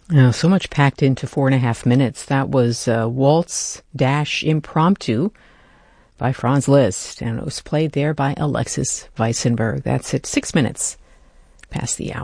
Oh, so much packed into 4.5 minutes. That was Waltz-Impromptu by Franz Liszt, and it was played there by Alexis Weissenberg. That's it, 6 minutes past the hour.